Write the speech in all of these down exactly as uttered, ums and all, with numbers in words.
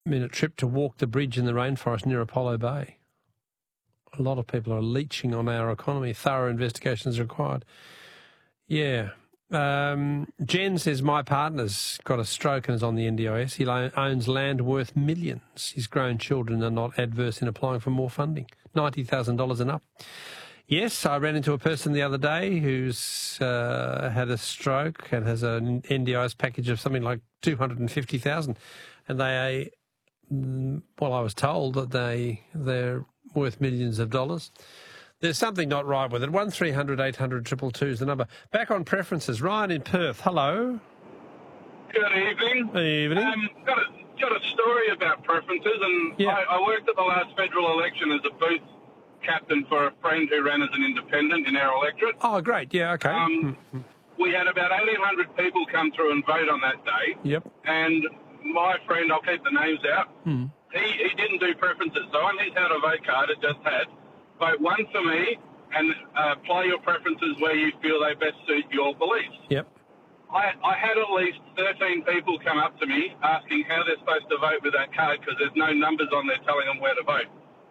minute trip to walk the bridge in the rainforest near Apollo Bay. A lot of people are leeching on our economy. Thorough investigations required. Yeah. Um, Jen says, my partner's got a stroke and is on the N D I S. He lo- owns land worth millions. His grown children are not adverse in applying for more funding, ninety thousand dollars and up. Yes, I ran into a person the other day who's uh, had a stroke and has an N D I S package of something like two hundred fifty thousand dollars. And they, well, I was told that they, they're worth millions of dollars. There's something not right with it. one three hundred eight hundred two two two is the number. Back on preferences. Ryan in Perth, hello. Good evening. Good evening. Um, got, a, got a story about preferences, and yeah. I, I worked at the last federal election as a booth captain for a friend who ran as an independent in our electorate. Oh, great. Yeah, okay. Um, mm-hmm. We had about eighteen hundred people come through and vote on that day. Yep. And my friend, I'll keep the names out, mm. he, he didn't do preferences. So on his how to vote card, it just had vote one for me and uh, apply your preferences where you feel they best suit your beliefs. Yep. I, I had at least thirteen people come up to me asking how they're supposed to vote with that card because there's no numbers on there telling them where to vote.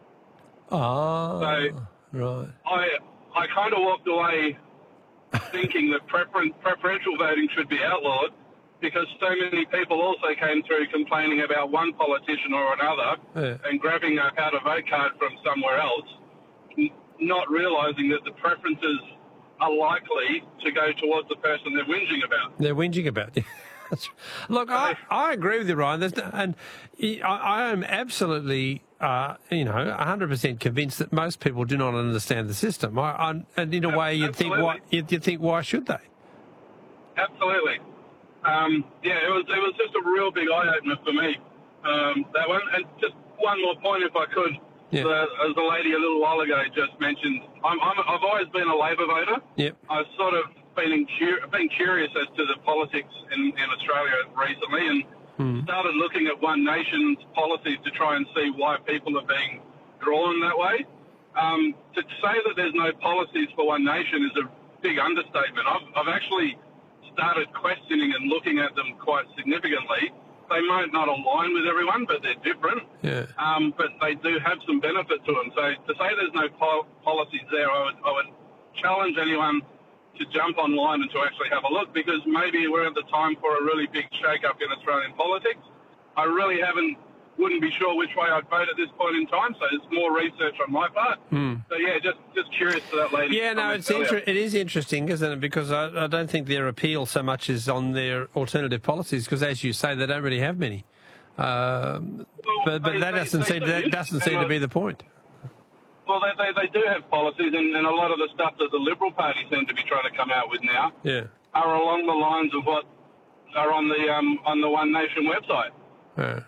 Ah, so right. I I kind of walked away thinking that prefer- preferential voting should be outlawed because so many people also came through complaining about one politician or another yeah. and grabbing a how to vote card from somewhere else, not realising that the preferences are likely to go towards the person they're whinging about. They're whinging about. Look, I, I agree with you, Ryan. There's no, and I, I am absolutely, uh, you know, one hundred percent convinced that most people do not understand the system. I, I, and in a way, you'd think, why, you'd, you'd think, why should they? Absolutely. Um, yeah, it was it was just a real big eye opener for me. Um, that one, and just one more point, if I could. Yeah. The, as the lady a little while ago just mentioned, I'm, I'm, I've always been a Labor voter. Yep. I've sort of been in cur- been curious as to the politics in, in Australia recently, and hmm. started looking at One Nation's policies to try and see why people are being drawn that way. Um, to say that there's no policies for One Nation is a big understatement. I've, I've actually started questioning and looking at them quite significantly. They might not align with everyone, but they're different. Yeah. Um, but they do have some benefit to them. So to say there's no pol- policies there, I would, I would challenge anyone to jump online and to actually have a look, because maybe we're at the time for a really big shake-up in Australian politics. I really haven't, wouldn't be sure which way I'd vote at this point in time, so it's more research on my part. Hmm. So, yeah, just just curious to that lady. Yeah, no, it's inter- it is interesting, isn't it? Because I, I don't think their appeal so much is on their alternative policies, because as you say, they don't really have many. Um, well, but but they, that they, doesn't they seem do. that doesn't seem and to be the point. Well, they, they, they do have policies, and, and a lot of the stuff that the Liberal Party seem to be trying to come out with now Yeah. are along the lines of what are on the um, on the One Nation website. Yeah.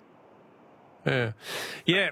Yeah. Yeah.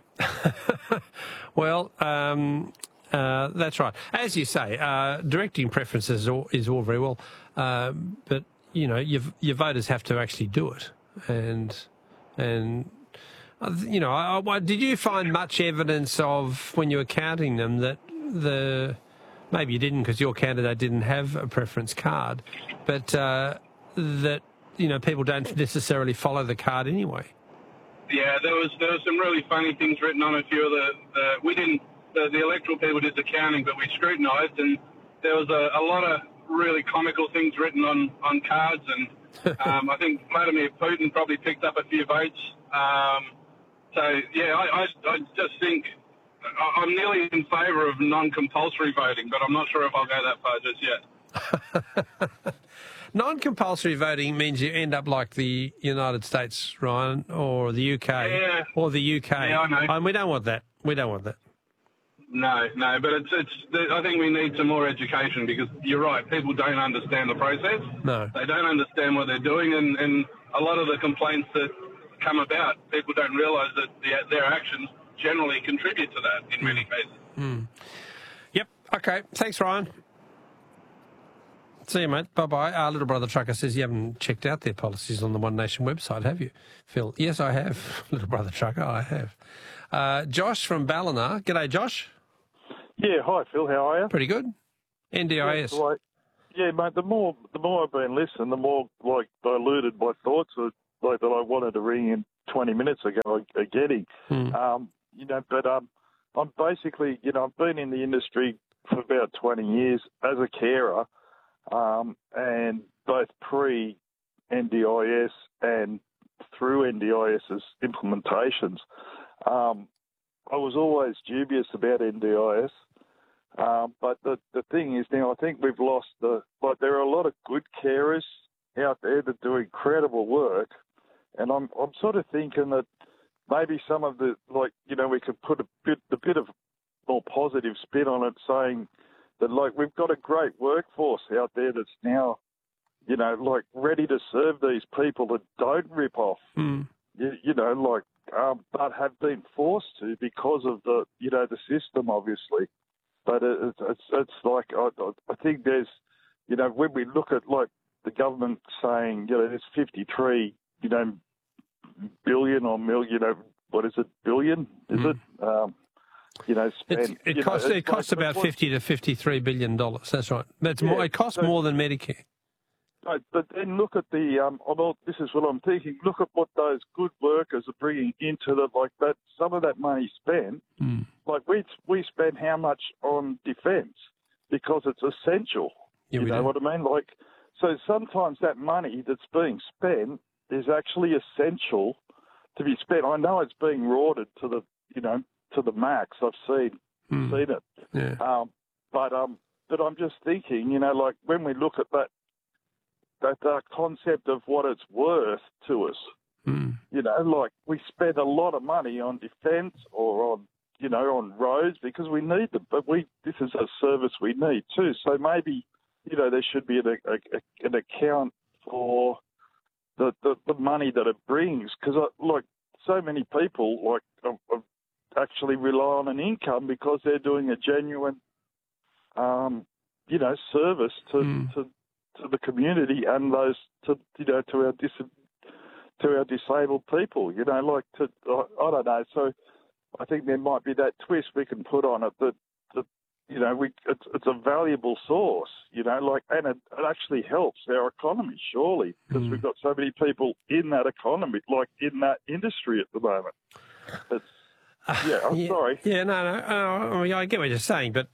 Well, um, uh, that's right. As you say, uh, directing preferences is all, is all very well, um, but you know, your your voters have to actually do it, and and uh, you know, I, I, did you find much evidence of when you were counting them that the maybe you didn't because your candidate didn't have a preference card, but uh, that you know people don't necessarily follow the card anyway. Yeah, there was there was some really funny things written on a few of the, the we didn't the, the electoral people did the counting, but we scrutinised, and there was a, a lot of really comical things written on, on cards, and um, I think Vladimir Putin probably picked up a few votes. Um, so yeah, I, I I just think I'm nearly in favour of non-compulsory voting, but I'm not sure if I'll go that far just yet. Non-compulsory voting means you end up like the United States, Ryan, or the U K, yeah. or the U K. Yeah, I know. And we don't want that. We don't want that. No, no, but it's it's. I think we need some more education, because you're right. People don't understand the process. No, they don't understand what they're doing, and, and a lot of the complaints that come about, people don't realise that the, their actions generally contribute to that in many cases. Mm. Yep. Okay. Thanks, Ryan. See you, mate. Bye-bye. Our little brother trucker says you haven't checked out their policies on the One Nation website, have you, Phil? Yes, I have. Little brother trucker, I have. Uh, Josh from Ballina. G'day, Josh. Yeah, hi, Phil. How are you? Pretty good. N D I S. Yeah, like, yeah, mate, the more the more I've been listening, the more, like, diluted my thoughts, or, like, that I wanted to ring in twenty minutes ago are, are getting. Mm. Um, you know, but um, I'm basically, you know, I've been in the industry for about twenty years as a carer, um, and both pre-N D I S and through N D I S's implementations. Um, I was always dubious about N D I S. Um, but the, the thing is now I think we've lost the, like there are a lot of good carers out there that do incredible work. And I'm, I'm sort of thinking that maybe some of the, like, you know, we could put a bit, a bit of more positive spin on it, saying that, like, we've got a great workforce out there that's now, you know, like ready to serve these people that don't rip off, Mm. you, you know, like, um, but have been forced to because of the, you know, the system, obviously. But it's, it's, it's like, I, I think there's, you know, when we look at like the government saying, you know, there's fifty-three, you know, billion or million, you know, what is it, billion, is Mm. it? Um, you know, spent, It's, it you costs know, it costs like, about what, fifty to fifty-three billion dollars. That's right. That's Yeah, more. It costs so- more than Medicare. Right, but then look at the, um, although this is what I'm thinking, look at what those good workers are bringing into the, like that, some of that money spent, Mm. like we we spend how much on defence because it's essential. Yeah, you we know do. what I mean? Like, so sometimes that money that's being spent is actually essential to be spent. I know it's being rorted to the, you know, to the max. I've seen Mm. seen it, Yeah. um, but um, but I'm just thinking, you know, like when we look at that that uh, concept of what it's worth to us, Mm. you know, like we spend a lot of money on defence or on, you know, on roads because we need them, but we this is a service we need too. So maybe, you know, there should be an, a, a, an account for the, the, the money that it brings because, like, so many people, like, uh, uh, actually rely on an income because they're doing a genuine, um, you know, service to, Mm. to to the community and those to you know to our dis to our disabled people. You know, like to I, I don't know. So I think there might be that twist we can put on it that that you know we it's it's a valuable source. You know, like and it, it actually helps our economy surely because Mm. we've got so many people in that economy, like in that industry at the moment. It's yeah. I'm yeah, sorry. Yeah, no, no. Uh, I mean, I get what you're saying, but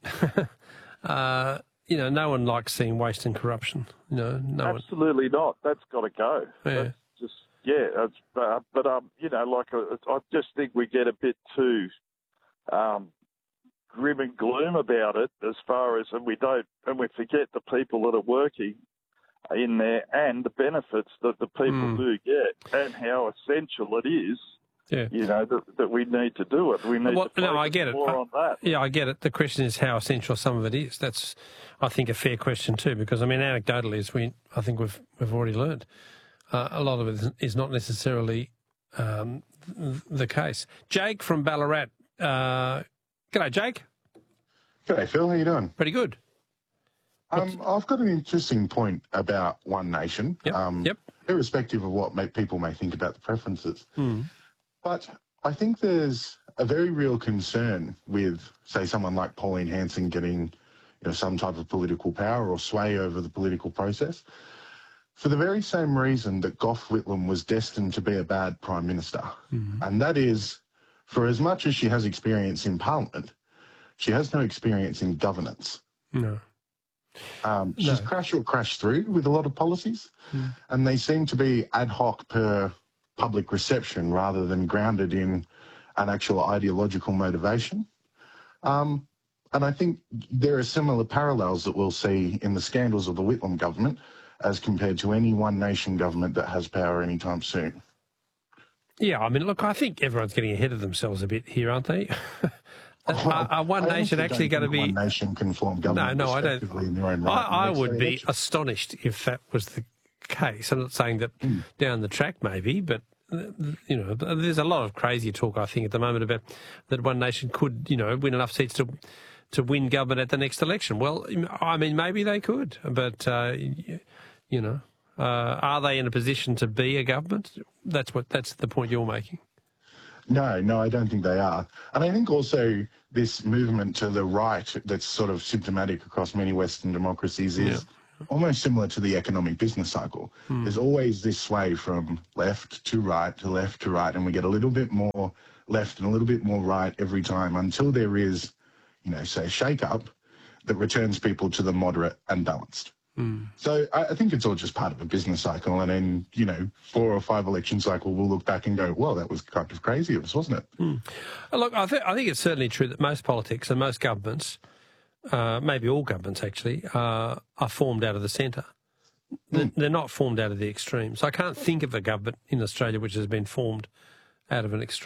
uh, you know, no one likes seeing waste and corruption. You know, no one. Absolutely not. That's got to go. Yeah. That's just yeah. That's, uh, but um, you know, like uh, I just think we get a bit too um, grim and gloom about it, as far as and we don't and we forget the people that are working in there and the benefits that the people Mm. do get and how essential it is. Yeah. You know that, that we need to do it. We need Well, to no, focus I get it. more I- on that. Yeah, I get it. The question is how essential some of it is. That's, I think, a fair question too. Because I mean, anecdotally, as we, I think we've we've already learned, uh, a lot of it is not necessarily um, the case. Jake from Ballarat. Uh, g'day, Jake. G'day, Phil. How you doing? Pretty good. Um, I've got an interesting point about One Nation. Yep. Um, Yep. Irrespective of what may, people may think about the preferences. Mm. But I think there's a very real concern with, say, someone like Pauline Hanson getting, you know, some type of political power or sway over the political process, for the very same reason that Gough Whitlam was destined to be a bad Prime Minister. Mm. And that is, for as much as she has experience in Parliament, she has no experience in governance. No. Um, she's No. crashed or crashed through with a lot of policies, Mm. and they seem to be ad hoc per public reception rather than grounded in an actual ideological motivation. Um, and I think there are similar parallels that we'll see in the scandals of the Whitlam government as compared to any One Nation government that has power anytime soon. Yeah, I mean, look, I think everyone's getting ahead of themselves a bit here, aren't they? Are, are One I Nation honestly actually don't going to think be? One Nation can form government No, no, I don't. respectively in their own right. I, I in the would next be election. astonished if that was the case. I'm not saying that Mm. down the track maybe, but uh, you know, there's a lot of crazy talk I think at the moment about that One Nation could, you know, win enough seats to to win government at the next election. Well, I mean, maybe they could, but uh, you know, uh, are they in a position to be a government? That's what that's the point you're making. No, no, I don't think they are. And I think also this movement to the right that's sort of symptomatic across many Western democracies is almost similar to the economic business cycle. Mm. There's always this sway from left to right to left to right, and we get a little bit more left and a little bit more right every time until there is, you know, say, a shake-up that returns people to the moderate and balanced. Mm. So I, I think it's all just part of a business cycle, and in, you know, four or five election cycle, we'll look back and go, well, that was kind of crazy of us, wasn't it? Mm. Look, I, th- I think it's certainly true that most politics and most governments, uh, maybe all governments actually, uh, are formed out of the centre. They're, mm. they're not formed out of the extremes. I can't think of a government in Australia which has been formed out of an extreme.